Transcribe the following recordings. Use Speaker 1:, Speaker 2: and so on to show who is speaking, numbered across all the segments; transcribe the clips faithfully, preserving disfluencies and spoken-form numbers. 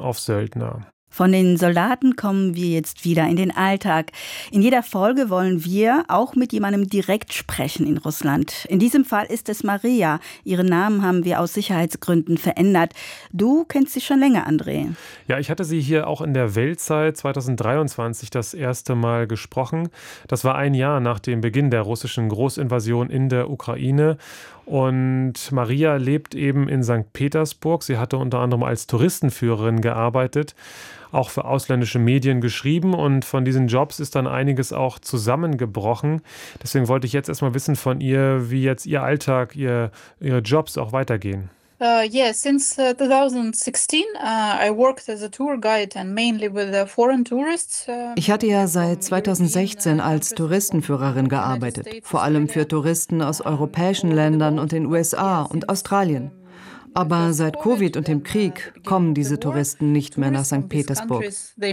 Speaker 1: auf Söldner.
Speaker 2: Von den Soldaten kommen wir jetzt wieder in den Alltag. In jeder Folge wollen wir auch mit jemandem direkt sprechen in Russland. In diesem Fall ist es Maria. Ihren Namen haben wir aus Sicherheitsgründen verändert. Du kennst sie schon länger, André.
Speaker 1: Ja, ich hatte sie hier auch in der Weltzeit zweitausenddreiundzwanzig das erste Mal gesprochen. Das war ein Jahr nach dem Beginn der russischen Großinvasion in der Ukraine. Und Maria lebt eben in Sankt Petersburg. Sie hatte unter anderem als Touristenführerin gearbeitet, auch für ausländische Medien geschrieben. Und von diesen Jobs ist dann einiges auch zusammengebrochen. Deswegen wollte ich jetzt erstmal wissen von ihr, wie jetzt ihr Alltag, ihr, ihre Jobs auch weitergehen.
Speaker 3: Uh, yeah, since uh, twenty sixteen, uh, I worked as a tour guide and mainly with uh, foreign tourists. Uh,
Speaker 4: ich hatte ja seit zweitausendsechzehn als Touristenführerin gearbeitet, vor allem für Touristen aus europäischen Ländern und den U S A und Australien. Aber seit Covid und dem Krieg kommen diese Touristen nicht mehr nach Sankt Petersburg.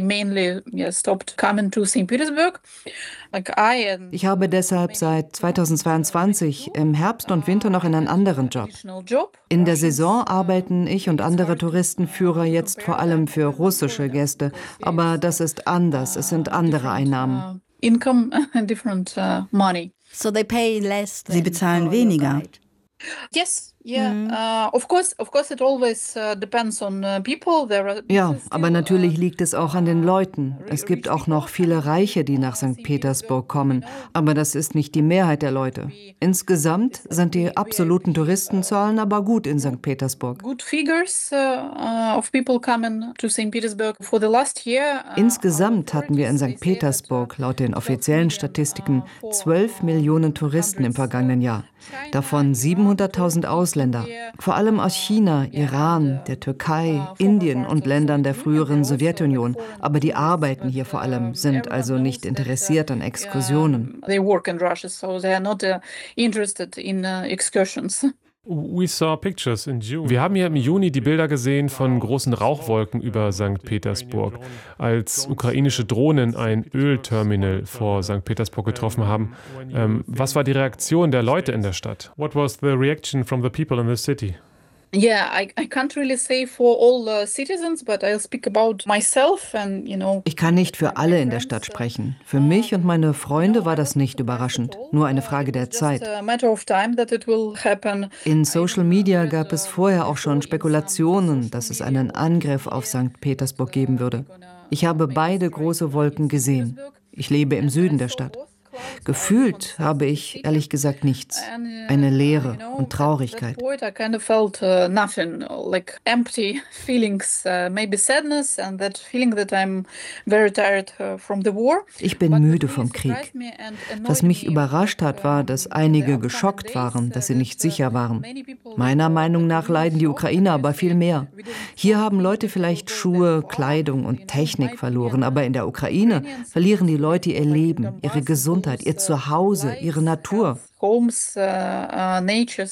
Speaker 4: Ich habe deshalb seit zweitausendzweiundzwanzig im Herbst und Winter noch in einen anderen Job. In der Saison arbeiten ich und andere Touristenführer jetzt vor allem für russische Gäste. Aber das ist anders, es sind andere Einnahmen.
Speaker 2: Sie bezahlen weniger.
Speaker 3: Ja,
Speaker 4: aber natürlich liegt es auch an den Leuten. Es gibt auch noch viele Reiche, die nach Sankt Petersburg kommen. Aber das ist nicht die Mehrheit der Leute. Insgesamt sind die absoluten Touristenzahlen aber gut in Sankt Petersburg. Insgesamt hatten wir in Sankt Petersburg laut den offiziellen Statistiken zwölf Millionen Touristen im vergangenen Jahr. Davon siebenhunderttausend Ausländer, vor allem aus China, Iran, der Türkei, Indien und Ländern der früheren Sowjetunion. Aber die arbeiten hier vor allem, sind also nicht interessiert an Exkursionen.
Speaker 1: We saw pictures in June. Wir haben hier im Juni die Bilder gesehen von großen Rauchwolken über Sankt Petersburg, als ukrainische Drohnen ein Ölterminal vor Sankt Petersburg getroffen haben. Ähm, was war die Reaktion der Leute in der Stadt? What was the reaction from the people in the city?
Speaker 3: Yeah, I, I can't really say for all uh, citizens, but I'll speak about myself and, you know.
Speaker 4: Ich kann nicht für alle in der Stadt sprechen. Für mich und meine Freunde war das nicht überraschend, nur eine Frage der Zeit. In Social Media gab es vorher auch schon Spekulationen, dass es einen Angriff auf Sankt Petersburg geben würde. Ich habe beide große Wolken gesehen. Ich lebe im Süden der Stadt. Gefühlt habe ich ehrlich gesagt nichts. Eine Leere und Traurigkeit. Ich bin müde vom Krieg. Was mich überrascht hat, war, dass einige geschockt waren, dass sie nicht sicher waren. Meiner Meinung nach leiden die Ukrainer aber viel mehr. Hier haben Leute vielleicht Schuhe, Kleidung und Technik verloren, aber in der Ukraine verlieren die Leute ihr Leben, ihre Gesundheit, ihr Zuhause, ihre Natur. Für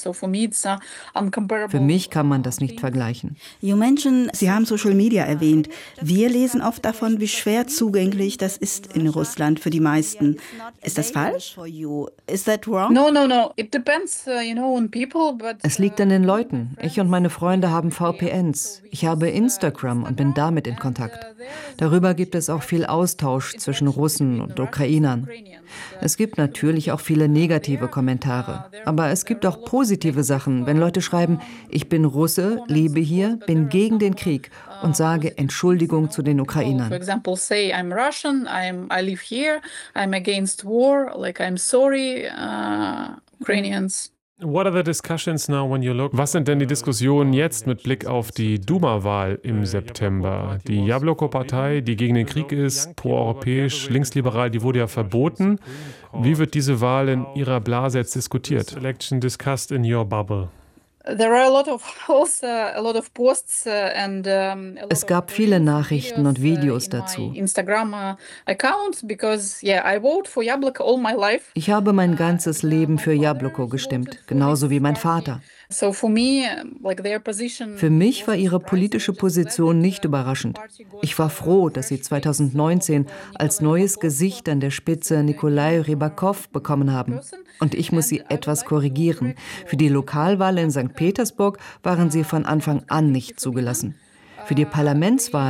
Speaker 4: mich kann man das nicht vergleichen.
Speaker 2: You mentioned, Sie haben Social Media erwähnt. Wir lesen oft davon, wie schwer zugänglich das ist in Russland für die meisten. Ist das falsch? Is that wrong?
Speaker 3: No, no, no. It depends, you know, on people, but
Speaker 4: es liegt an den Leuten. Ich und meine Freunde haben V P Ns. Ich habe Instagram und bin damit in Kontakt. Darüber gibt es auch viel Austausch zwischen Russen und Ukrainern. Es gibt natürlich auch viele negative Kommentare. Aber es gibt auch positive Sachen, wenn Leute schreiben, ich bin Russe, lebe hier, bin gegen den Krieg und sage Entschuldigung zu den Ukrainern.
Speaker 3: For example, say I'm Russian, I'm, I live here, I'm against war, like I'm sorry, uh, Ukrainians.
Speaker 1: What are the discussions now when you look? Was sind denn die Diskussionen jetzt mit Blick auf die Duma-Wahl im September? Die Jabloko-Partei, die gegen den Krieg ist, proeuropäisch, linksliberal, die wurde ja verboten. Wie wird diese Wahl in Ihrer Blase jetzt diskutiert? Election discussed in your bubble.
Speaker 4: Es gab viele Nachrichten und Videos dazu. Ich habe mein ganzes Leben für Jabloko gestimmt, genauso wie mein Vater. Für mich war ihre politische Position nicht überraschend. Ich war froh, dass sie zweitausendneunzehn als neues Gesicht an der Spitze Nikolai Rybakov bekommen haben. Und ich muss sie etwas korrigieren. Für die Lokalwahl in Sankt Petersburg waren sie von Anfang an nicht zugelassen. Für die Parlamentswahl